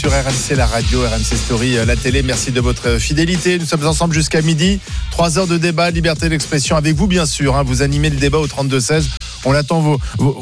Sur RMC, la radio, RMC Story, la télé, merci de votre fidélité. Nous sommes ensemble jusqu'à midi. 3 heures de débat, liberté d'expression avec vous, bien sûr. Vous animez le débat au 32-16. On attend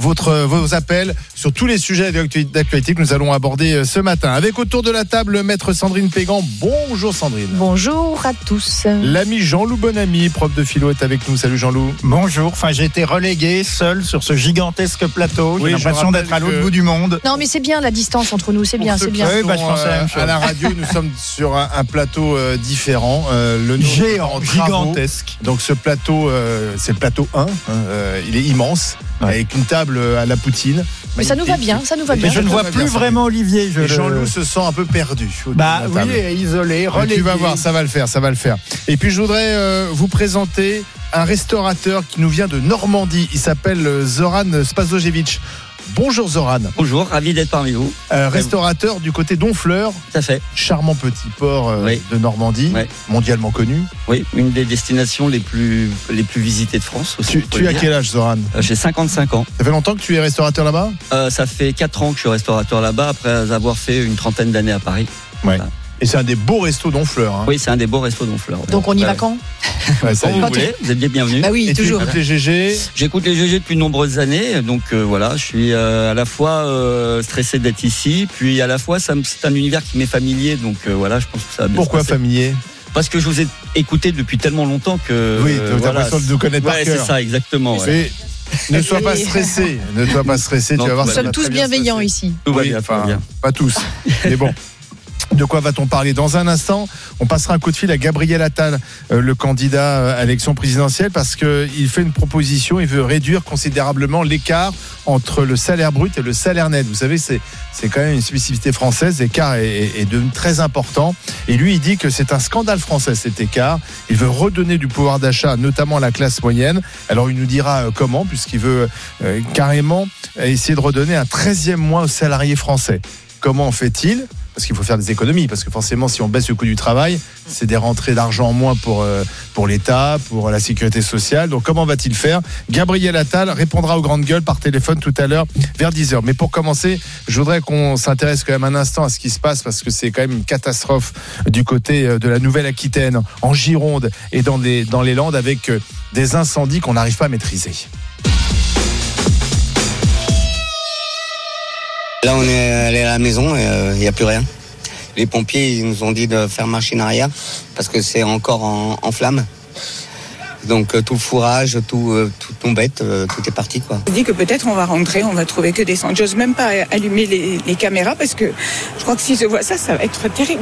vos appels sur tous les sujets d'actualité que nous allons aborder ce matin. Avec autour de la table, maître Sandrine Pégan. Bonjour Sandrine. Bonjour à tous. L'ami Jean-Loup Bonamy, prof de philo, est avec nous. Salut Jean-Loup. Bonjour. J'ai été relégué seul sur ce gigantesque plateau. J'ai l'impression d'être à l'autre bout du monde. Non, mais c'est bien la distance entre nous. C'est bien. Oui, je pensais à la même chose. À la radio, nous sommes sur un plateau différent. Le géant, gigantesque. Donc ce plateau, c'est le plateau 1. Il est immense. Ouais. Avec une table à la Poutine. Mais ça nous va bien, ça nous va bien. Mais je ne vois plus vraiment Olivier. Jean-Loup se sent un peu perdu. Oui, isolé, relégué. Tu vas voir, ça va le faire. Et puis je voudrais vous présenter un restaurateur qui nous vient de Normandie. Il s'appelle Zoran Spasojevic. Bonjour Zoran. Bonjour, ravi d'être parmi vous. Restaurateur du côté d'Honfleur. Tout à fait. Charmant petit port de Normandie, mondialement connu. Oui, une des destinations les plus visitées de France aussi. Tu as quel âge Zoran ? J'ai 55 ans. Ça fait longtemps que tu es restaurateur là-bas ? Ça fait 4 ans que je suis restaurateur là-bas, après avoir fait une trentaine d'années à Paris. Ouais. Voilà. Et c'est un des beaux restos d'Honfleur. Oui, c'est un des beaux restos d'Honfleur. Donc on y va quand ? Quand vous voulez, vous êtes bien bienvenus. Bah oui, et toujours. Tu écoutes les GG ? J'écoute les GG depuis de nombreuses années, donc voilà, je suis à la fois stressé d'être ici, puis à la fois c'est un univers qui m'est familier, donc voilà, je pense que ça va bien. Pourquoi familier ? Parce que je vous ai écouté depuis tellement longtemps que... Oui, tu as l'impression de nous connaître par cœur. C'est ça, exactement. Ouais. Ne sois pas stressé, tu vas voir. Nous sommes tous bienveillants ici. Tout va bien, pas tous, mais bon. De quoi va-t-on parler ? Dans un instant, on passera un coup de fil à Gabriel Attal, le candidat à l'élection présidentielle, parce qu'il fait une proposition, il veut réduire considérablement l'écart entre le salaire brut et le salaire net. Vous savez, c'est quand même une spécificité française, l'écart est devenu très important. Et lui, il dit que c'est un scandale français, cet écart. Il veut redonner du pouvoir d'achat, notamment à la classe moyenne. Alors, il nous dira comment, puisqu'il veut carrément essayer de redonner un 13e mois aux salariés français. Comment fait-il ? Parce qu'il faut faire des économies, parce que forcément si on baisse le coût du travail, c'est des rentrées d'argent en moins pour l'État, pour la sécurité sociale. Donc comment va-t-il faire ? Gabriel Attal répondra aux grandes gueules par téléphone tout à l'heure vers 10h. Mais pour commencer, je voudrais qu'on s'intéresse quand même un instant à ce qui se passe, parce que c'est quand même une catastrophe du côté de la Nouvelle-Aquitaine, en Gironde et dans les Landes, avec des incendies qu'on n'arrive pas à maîtriser. Là, on est allé à la maison et il n'y a plus rien. Les pompiers, ils nous ont dit de faire marche arrière parce que c'est encore en flammes. Donc tout le fourrage, tout tombette, tout est parti quoi. Je dis que peut-être on va rentrer, on va trouver que des cendres. J'ose même pas allumer les caméras parce que je crois que si je vois ça va être terrible.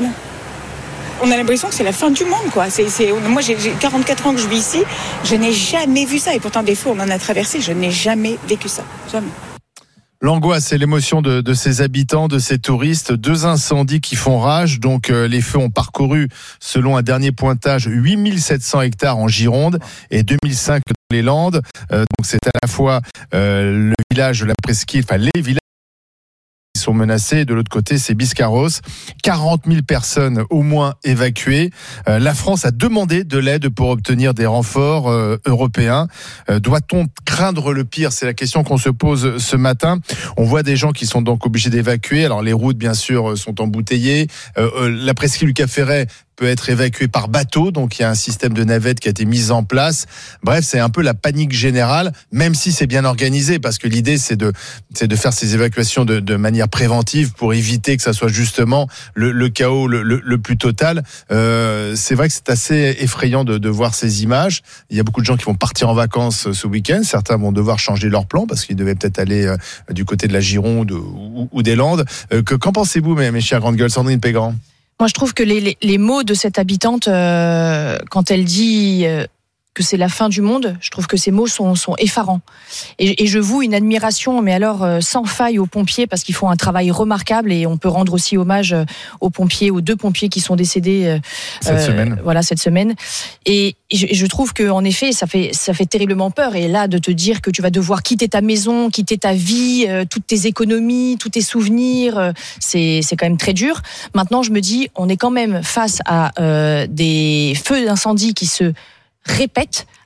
On a l'impression que c'est la fin du monde quoi. Moi j'ai 44 ans que je vis ici, je n'ai jamais vu ça et pourtant des fois on en a traversé, je n'ai jamais vécu ça, jamais. L'angoisse et l'émotion de ces habitants, de ces touristes, 2 incendies qui font rage. Donc les feux ont parcouru, selon un dernier pointage, 8700 hectares en Gironde et 2005 dans les Landes. Donc c'est à la fois le village de la Presqu'île, les villages qui sont menacés. De l'autre côté, c'est Biscarros. 40 000 personnes au moins évacuées. La France a demandé de l'aide pour obtenir des renforts européens. Doit-on craindre le pire ? C'est la question qu'on se pose ce matin. On voit des gens qui sont donc obligés d'évacuer. Alors les routes, bien sûr, sont embouteillées. La presqu'île du Cap-Ferret peut être évacué par bateau, donc il y a un système de navette qui a été mis en place. Bref, c'est un peu la panique générale, même si c'est bien organisé, parce que l'idée c'est de faire ces évacuations de manière préventive pour éviter que ça soit justement le chaos le plus total. C'est vrai que c'est assez effrayant de voir ces images. Il y a beaucoup de gens qui vont partir en vacances ce week-end. Certains vont devoir changer leur plan parce qu'ils devaient peut-être aller du côté de la Gironde ou des Landes. Qu'en pensez-vous, mes chers grandes gueules, Sandrine Pégan ? Moi, je trouve que les mots de cette habitante, quand elle dit que c'est la fin du monde, je trouve que ces mots sont effarants. Et je voue une admiration, mais alors sans faille aux pompiers, parce qu'ils font un travail remarquable, et on peut rendre aussi hommage aux pompiers, aux 2 pompiers qui sont décédés cette semaine. Et je trouve qu'en effet, ça fait terriblement peur. Et là, de te dire que tu vas devoir quitter ta maison, quitter ta vie, toutes tes économies, tous tes souvenirs, c'est quand même très dur. Maintenant, je me dis, on est quand même face à des feux d'incendie qui se répètent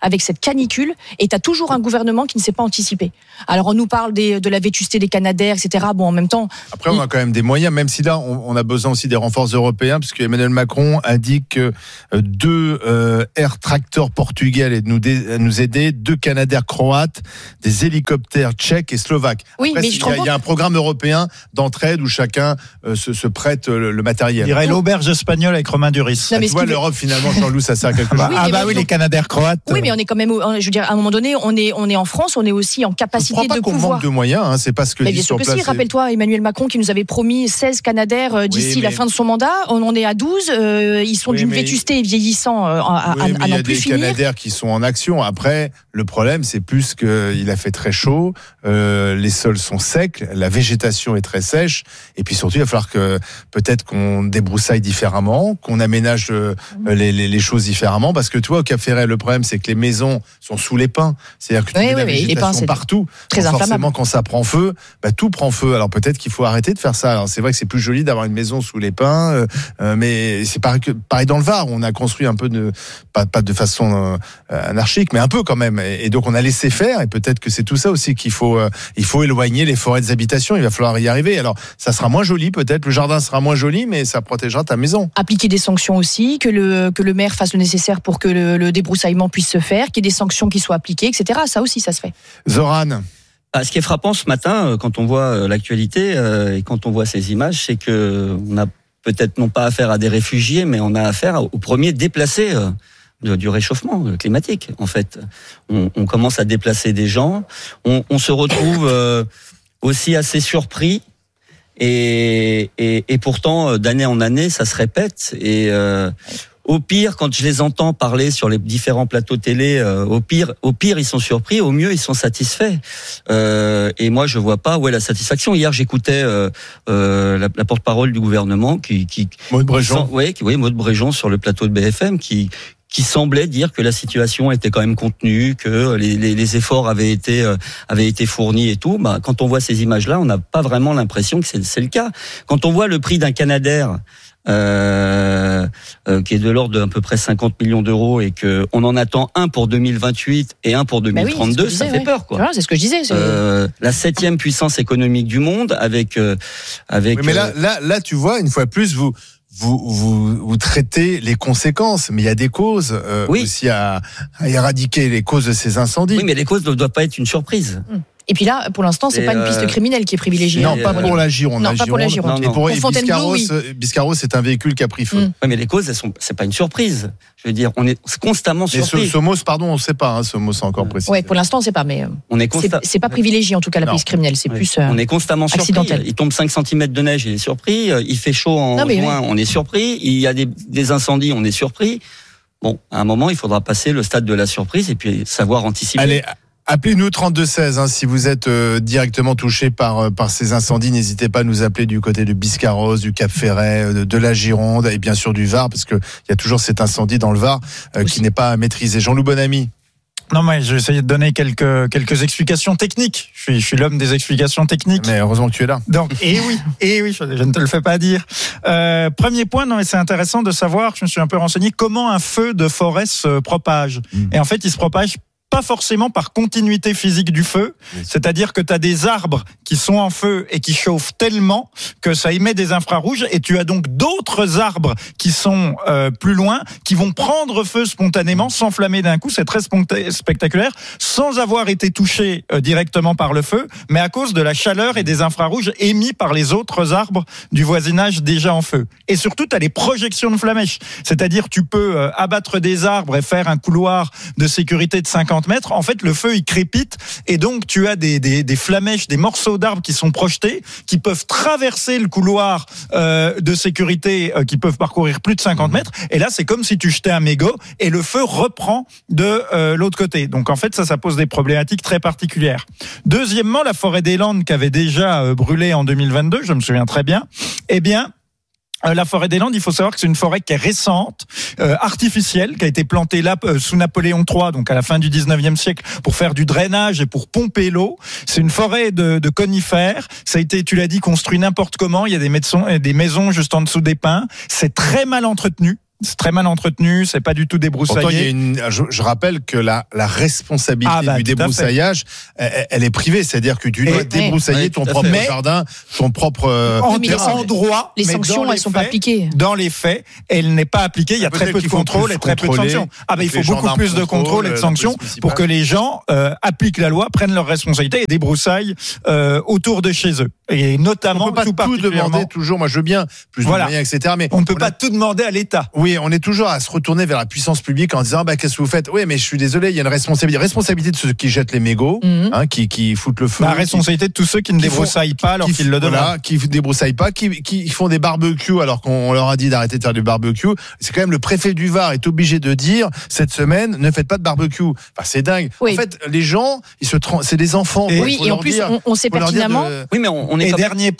avec cette canicule, et t'as toujours un gouvernement qui ne s'est pas anticipé. Alors on nous parle de la vétusté des Canadair, etc. Bon, en même temps. Après, on a quand même des moyens, même si là, on a besoin aussi des renforts européens, parce que Emmanuel Macron indique que 2 Air Tractor portugais allaient nous aider, 2 Canadair croates, des hélicoptères tchèques et slovaques. Oui, après, mais il y a un programme européen d'entraide où chacun se prête le matériel. Je dirais l'auberge espagnole avec Romain Duris. Non, mais tu vois, l'Europe, finalement, Jean-Loup, ça sert à quelque chose. Oui, les Canadair croates. Oui, mais on est quand même, je veux dire, à un moment donné, on est en France, on est aussi en capacité de pouvoir. Manque de moyens, hein, c'est pas ce que mais dit bien sûr sur que place. si, rappelle-toi Emmanuel Macron qui nous avait promis 16 Canadair d'ici la fin de son mandat, on en est à 12, ils sont d'une vétusté et vieillissant à n'en plus finir. Il y a des Canadair qui sont en action. Après, le problème, c'est plus qu'il a fait très chaud, les sols sont secs, la végétation est très sèche, et puis surtout, il va falloir que peut-être qu'on débroussaille différemment, qu'on aménage les choses différemment, parce que tu vois, au Cap-Ferret, le problème, c'est que les maisons sont sous les pins, c'est-à-dire que tu mets la végétation partout. Très inflammable. Forcément, quand ça prend feu, tout prend feu. Alors peut-être qu'il faut arrêter de faire ça. Alors c'est vrai que c'est plus joli d'avoir une maison sous les pins, mais c'est pareil dans le Var. On a construit un peu pas de façon anarchique, mais un peu quand même. Et donc on a laissé faire. Et peut-être que c'est tout ça aussi qu'il faut éloigner les forêts des habitations. Il va falloir y arriver. Alors ça sera moins joli peut-être. Le jardin sera moins joli, mais ça protégera ta maison. Appliquer des sanctions aussi, que le maire fasse le nécessaire pour que le débroussaillement puisse se faire, qu'il y ait des sanctions qui soient appliquées, etc. Ça aussi, ça se fait. Zoran. Ce qui est frappant ce matin, quand on voit l'actualité et quand on voit ces images, c'est que on a peut-être non pas affaire à des réfugiés, mais on a affaire aux premiers déplacés du réchauffement climatique. En fait, on commence à déplacer des gens. On se retrouve aussi assez surpris. Et pourtant, d'année en année, ça se répète. Et au pire, quand je les entends parler sur les différents plateaux télé, au pire, ils sont surpris. Au mieux, ils sont satisfaits. Et moi, je vois pas où est la satisfaction. Hier, j'écoutais la porte-parole du gouvernement Maud Bréjon. Maud Bréjon sur le plateau de BFM qui semblait dire que la situation était quand même contenue, que les efforts avaient été fournis et tout. Quand on voit ces images-là, on n'a pas vraiment l'impression que c'est le cas. Quand on voit le prix d'un Canadair qui est de l'ordre d'à peu près 50 millions d'euros et que on en attend un pour 2028 et un pour 2032, ça fait peur, quoi. Voilà, c'est ce que je disais. La 7e puissance économique du monde avec. Oui, mais là, tu vois, une fois de plus, vous traitez les conséquences, mais il y a des causes aussi à éradiquer les causes de ces incendies. Oui, mais les causes ne doivent pas être une surprise. Et puis là, pour l'instant, c'est pas une piste criminelle qui est privilégiée. Non, pas pour la Gironde. Non, pas pour la Gironde. Et pour Fontainebleau, Biscarrosse, c'est un véhicule qui a pris feu. Oui, mais les causes, c'est pas une surprise. Je veux dire, on est constamment surpris. Mais Somos, pardon, on ne sait pas. Somos, c'est encore précis. Oui, pour l'instant, on ne sait pas, mais c'est pas privilégié en tout cas la piste criminelle. C'est plus on est constamment accidentel. Surpris. Il tombe 5 cm de neige, il est surpris. Il fait chaud en juin, on est surpris. Il y a des incendies, on est surpris. Bon, à un moment, il faudra passer le stade de la surprise et puis savoir anticiper. Allez. Appelez-nous 3216 si vous êtes directement touché par ces incendies. N'hésitez pas à nous appeler du côté de Biscarrosse, du Cap-Ferret, de la Gironde et bien sûr du Var, parce qu'il y a toujours cet incendie dans le Var qui n'est pas maîtrisé. Jean-Loup Bonamy. Non, mais je vais essayer de donner quelques explications techniques. Je suis l'homme des explications techniques. Mais heureusement que tu es là. Donc, et oui, je ne te le fais pas dire. Premier point, non, mais c'est intéressant de savoir, je me suis un peu renseigné, comment un feu de forêt se propage. Et en fait, il se propage pas forcément par continuité physique du feu, c'est-à-dire que tu as des arbres qui sont en feu et qui chauffent tellement que ça émet des infrarouges, et tu as donc d'autres arbres qui sont plus loin, qui vont prendre feu spontanément, s'enflammer d'un coup. C'est très spectaculaire, sans avoir été touché directement par le feu, mais à cause de la chaleur et des infrarouges émis par les autres arbres du voisinage déjà en feu. Et surtout, tu as les projections de flamèches, c'est-à-dire tu peux abattre des arbres et faire un couloir de sécurité de 50 mètres. En fait, le feu, il crépite, et donc tu as des flamèches, des morceaux d'arbres qui sont projetés, qui peuvent traverser le couloir de sécurité, qui peuvent parcourir plus de 50 mètres, et là, c'est comme si tu jetais un mégot, et le feu reprend de l'autre côté. Donc en fait, ça pose des problématiques très particulières. Deuxièmement, la forêt des Landes, qui avait déjà brûlé en 2022, je me souviens très bien, la forêt des Landes, il faut savoir que c'est une forêt qui est récente, artificielle, qui a été plantée là sous Napoléon III, donc à la fin du 19e siècle, pour faire du drainage et pour pomper l'eau. C'est une forêt de conifères. Ça a été, tu l'as dit, construit n'importe comment. Il y a des maisons juste en dessous des pins. C'est très mal entretenu. C'est très mal entretenu, c'est pas du tout débroussaillé. Pourtant, je rappelle que la responsabilité du débroussaillage, elle est privée, c'est-à-dire que tu dois débroussailler ton propre jardin, ton propre endroit. Les sanctions, elles sont pas appliquées. Dans les faits, elle n'est pas appliquée. Il y a très peu de contrôle et très peu de sanctions. Il faut beaucoup plus de contrôle et de sanctions pour que les gens appliquent la loi, prennent leurs responsabilités et débroussaillent autour de chez eux. Et notamment, on peut pas tout demander toujours. Moi, je veux bien plus de moyens, etc. Mais on ne peut pas tout demander à l'État. Oui, on est toujours à se retourner vers la puissance publique en disant qu'est-ce que vous faites ? Oui, mais je suis désolé, il y a une responsabilité de ceux qui jettent les mégots, qui foutent le feu. La responsabilité de tous ceux qui ne débroussaillent pas alors qu'ils le devraient. Voilà, qui ne débroussaillent pas, qui font des barbecues alors qu'on leur a dit d'arrêter de faire du barbecue. C'est quand même le préfet du Var est obligé de dire cette semaine ne faites pas de barbecue. Enfin, c'est dingue. Oui. En fait, les gens, c'est des enfants. Et en plus, on sait pertinemment. Oui, mais on est. Et dernier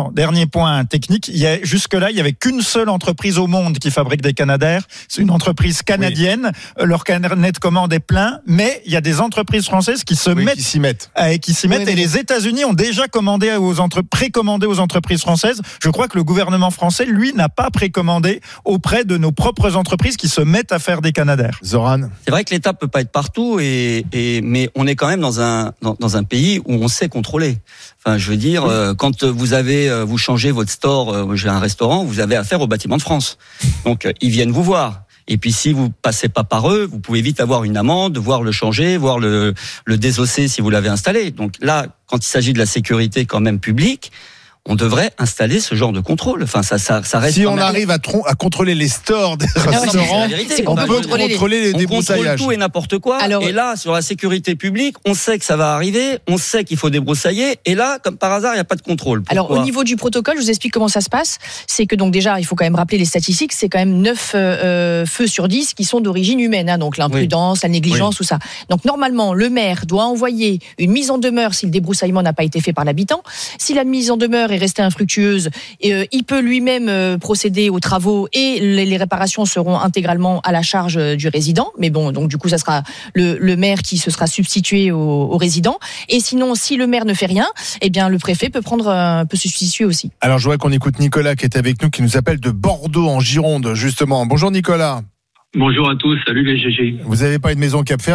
point technique. Jusque-là, il y avait qu'une seule entreprise au monde qui fabrique des Canadair. C'est une entreprise canadienne. Oui. Leur carnet de commande est plein, mais il y a des entreprises françaises qui s'y mettent. Et les États-Unis ont déjà précommandé aux entreprises françaises. Je crois que le gouvernement français, lui, n'a pas précommandé auprès de nos propres entreprises qui se mettent à faire des Canadair. Zoran. C'est vrai que l'État peut pas être partout, mais on est quand même dans un pays où on sait contrôler. Enfin, je veux dire, quand vous changez votre store, j'ai un restaurant, vous avez affaire au bâtiment de France. Donc, ils viennent vous voir. Et puis, si vous passez pas par eux, vous pouvez vite avoir une amende, voir le changer, voir le désosser si vous l'avez installé. Donc là, quand il s'agit de la sécurité quand même publique, on devrait installer ce genre de contrôle. Enfin, ça reste. Si on arrive à contrôler les stores des restaurants, on peut contrôler les débroussaillages. On contrôle tout et n'importe quoi. Et là, sur la sécurité publique, on sait que ça va arriver, on sait qu'il faut débroussailler. Et là, comme par hasard, il n'y a pas de contrôle. Pourquoi ? Alors, au niveau du protocole, je vous explique comment ça se passe. C'est que donc déjà, il faut quand même rappeler les statistiques. C'est quand même 9 feux sur 10 qui sont d'origine humaine. Donc l'imprudence, la négligence, tout ça. Donc normalement, le maire doit envoyer une mise en demeure si le débroussaillement n'a pas été fait par l'habitant. Si la mise en demeure est restée infructueuse, il peut lui-même procéder aux travaux et les réparations seront intégralement à la charge du résident. Mais bon, donc du coup, ça sera le maire qui se sera substitué au résident. Et sinon, si le maire ne fait rien, eh bien le préfet peut se substituer aussi. Alors je vois qu'on écoute Nicolas qui est avec nous, qui nous appelle de Bordeaux en Gironde justement. Bonjour Nicolas. Bonjour à tous, salut les GG. Vous n'avez pas une maison Cap-Ferret ?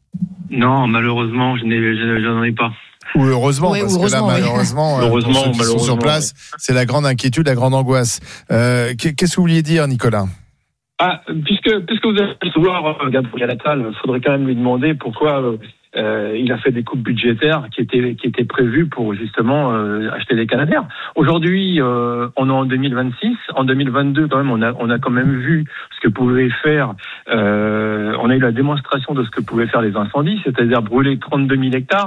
Non, malheureusement, je n'en ai pas. Ou heureusement, parce que là, malheureusement, pour ceux qui sont sur place, c'est la grande inquiétude, la grande angoisse. Qu'est-ce que vous vouliez dire, Nicolas ? Puisque vous allez recevoir Gabriel Attal, il faudrait quand même lui demander pourquoi il a fait des coupes budgétaires qui étaient prévues pour justement acheter des Canadair. Aujourd'hui, on est en 2026. En 2022, quand même, on a quand même vu ce que pouvait faire. On a eu la démonstration de ce que pouvaient faire les incendies, c'est-à-dire brûler 32 000 hectares.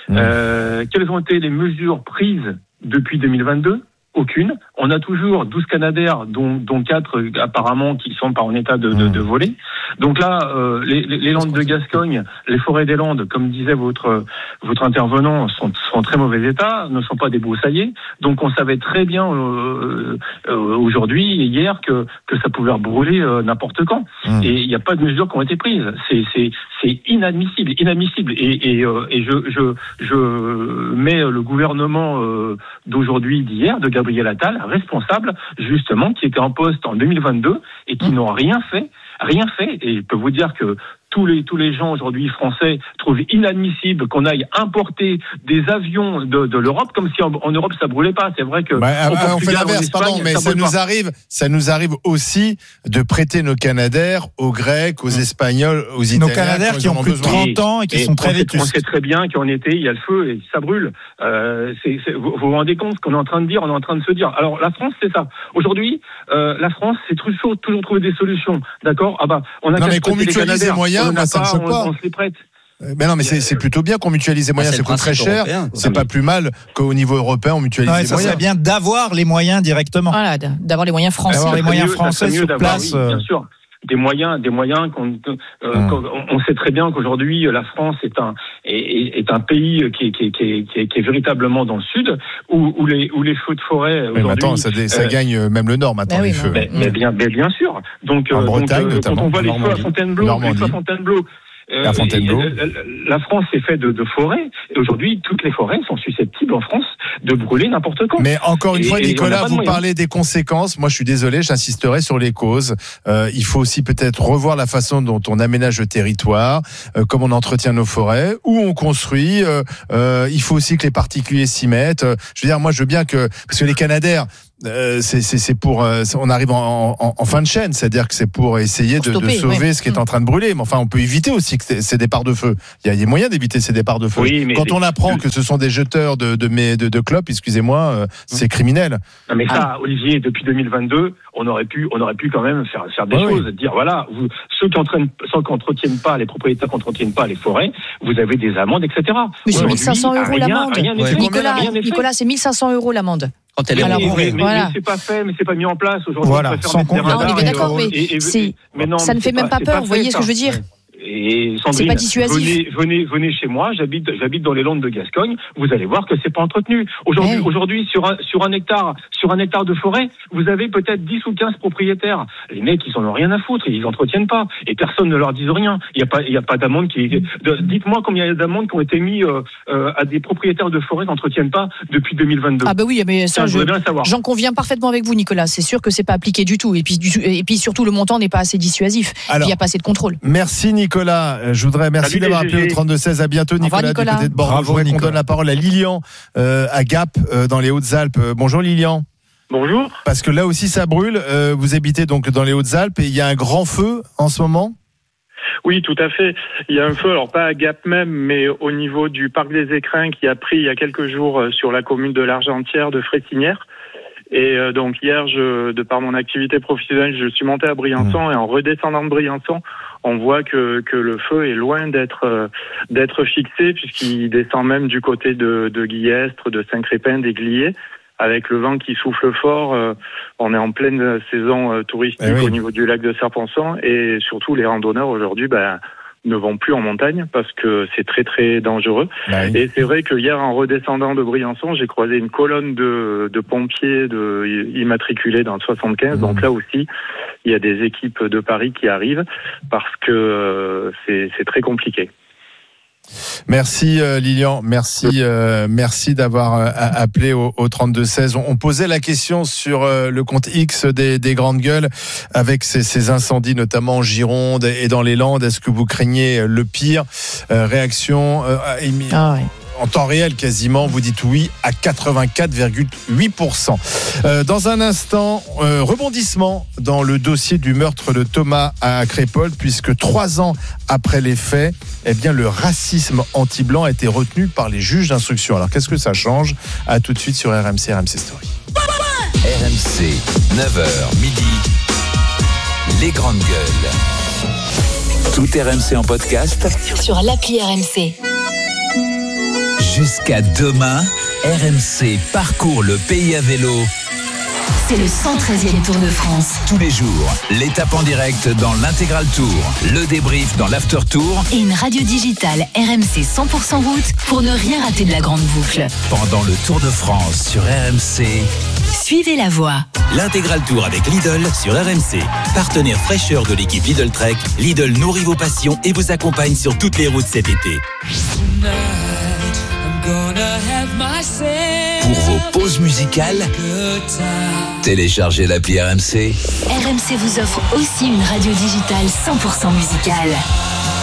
Quelles ont été les mesures prises depuis 2022 ? Aucune. On a toujours 12 Canadair, dont 4 apparemment qui sont pas en état de voler. Donc là, les Landes de Gascogne, les forêts des Landes, comme disait votre intervenant, sont en très mauvais état, ne sont pas débroussaillés. Donc on savait très bien aujourd'hui et hier que ça pouvait brûler n'importe quand. Et il n'y a pas de mesures qui ont été prises. C'est inadmissible. Et je mets le gouvernement d'aujourd'hui, d'hier, de Gabriel Attal, responsable, justement, qui était en poste en 2022 et qui n'ont rien fait. Et je peux vous dire que tous les gens aujourd'hui français trouvent inadmissible qu'on aille importer des avions de l'Europe comme si en Europe ça brûlait pas. C'est vrai que on fait l'inverse, mais ça nous arrive aussi de prêter nos Canadair aux Grecs, aux Espagnols, aux Italiens. Nos Canadair qui ont plus de 30 ans et qui sont très vétustes. On sait très bien qu'en été il y a le feu et ça brûle. Vous vous rendez compte ce qu'on est en train de dire, on est en train de se dire. Alors la France c'est ça. Aujourd'hui, la France c'est toujours trouver des solutions. D'accord ? On a mais qu'on mutualise les moyens, moi ça me choque pas. On se les prête. Mais non, mais c'est plutôt bien qu'on mutualise les moyens, ça coûte très cher. C'est pas plus mal qu'au niveau européen on mutualise les moyens. Ça serait bien d'avoir les moyens directement. Voilà, d'avoir les moyens français. D'avoir les moyens français sur place. Oui, bien sûr. Des moyens on sait très bien qu'aujourd'hui la France est un pays qui est véritablement dans le sud où les feux de forêt aujourd'hui. Mais maintenant ça gagne même le Nord maintenant les feux. Mais bien sûr. Donc en Bretagne, quand on voit les feux à Fontainebleau, La Fontainebleau. La France est faite de forêts. Et aujourd'hui, toutes les forêts sont susceptibles en France de brûler n'importe quand. Mais encore une fois, Nicolas, vous moyens. parlez des conséquences. Moi, je suis désolé, j'insisterai sur les causes. Il faut aussi peut-être revoir la façon dont on aménage le territoire, comme on entretient nos forêts, où on construit. Il faut aussi que les particuliers s'y mettent. Je veux dire, moi, je veux bien que... Parce que les Canadaires... c'est pour on arrive en fin de chaîne, c'est-à-dire que c'est pour essayer de sauver ce qui est en train de brûler, mais enfin on peut éviter aussi que ces départs de feu. Il y a moyen d'éviter ces départs de feu. Oui, quand on apprend que ce sont des jeteurs de clopes, excusez-moi, c'est criminel. Non mais ça, Olivier, depuis 2022, on aurait pu quand même faire des choses, dire voilà, ceux qui entretiennent pas, les propriétaires qui entretiennent pas les forêts, vous avez des amendes, etc. Mais c'est 1 500 € l'amende. Nicolas, c'est 1 500 € l'amende. Quand elle est mais c'est pas fait, mais c'est pas mis en place aujourd'hui. Voilà, sans compte. On est bien d'accord, mais ça ne fait même pas peur. Vous voyez ce que je veux dire? Et Sandrine, c'est pas dissuasif. Venez chez moi, j'habite dans les Landes de Gascogne, vous allez voir que c'est pas entretenu. Aujourd'hui, sur un hectare de forêt, vous avez peut-être 10 ou 15 propriétaires. Les mecs, ils en ont rien à foutre, ils entretiennent pas. Et personne ne leur dit rien. Il y a pas d'amende dites-moi combien il y a d'amendes qui ont été mis, à des propriétaires de forêt qui n'entretiennent pas depuis 2022. Ah bah oui, mais ça, je voudrais bien savoir. J'en conviens parfaitement avec vous, Nicolas. C'est sûr que c'est pas appliqué du tout. Et puis surtout, le montant n'est pas assez dissuasif. Alors, il n'y a pas assez de contrôle. Merci, Nicolas. Je voudrais d'avoir appelé au 32-16. À bientôt, Nicolas, du côté de Bordeaux. Je voudrais qu'on donne la parole à Lilian, à Gap, dans les Hautes-Alpes. Bonjour, Lilian. Bonjour. Parce que là aussi, ça brûle. Vous habitez donc dans les Hautes-Alpes et il y a un grand feu en ce moment? Oui, tout à fait. Il y a un feu, alors pas à Gap même, mais au niveau du parc des Écrins qui a pris il y a quelques jours sur la commune de l'Argentière de Frétinière. Et donc hier, de par mon activité professionnelle, je suis monté à Briançon et en redescendant de Briançon, on voit que le feu est loin d'être fixé puisqu'il descend même du côté de Guillestre, de Saint-Crépin, des Gliers. Avec le vent qui souffle fort, on est en pleine saison touristique au niveau du lac de Serponçon et surtout les randonneurs aujourd'hui, ne vont plus en montagne parce que c'est très très dangereux. Et c'est vrai que hier, en redescendant de Briançon, j'ai croisé une colonne de pompiers immatriculés dans le 75. Donc là aussi, il y a des équipes de Paris qui arrivent parce que c'est très compliqué. Merci Lilian, merci d'avoir appelé au 32-16. On posait la question sur le compte X des grandes gueules avec ces incendies notamment en Gironde et dans les Landes. Est-ce que vous craignez le pire? Réaction en temps réel quasiment, vous dites oui à 84,8%. Dans un instant, rebondissement dans le dossier du meurtre de Thomas à Crépol, puisque 3 ans après les faits, le racisme anti-blanc a été retenu par les juges d'instruction. Alors qu'est-ce que ça change? À tout de suite sur RMC Story. RMC, 9h midi, les grandes gueules. Tout RMC en podcast sur l'appli RMC. Jusqu'à demain, RMC parcourt le pays à vélo. C'est le 113e Tour de France. Tous les jours, l'étape en direct dans l'Intégral Tour, le débrief dans l'After Tour et une radio digitale RMC 100% route pour ne rien rater de la grande boucle. Pendant le Tour de France sur RMC, suivez la voie. L'Intégral Tour avec Lidl sur RMC. Partenaire fraîcheur de l'équipe Lidl Trek, Lidl nourrit vos passions et vous accompagne sur toutes les routes cet été. Pour vos pauses musicales, téléchargez l'appli RMC. RMC vous offre aussi une radio digitale 100% musicale.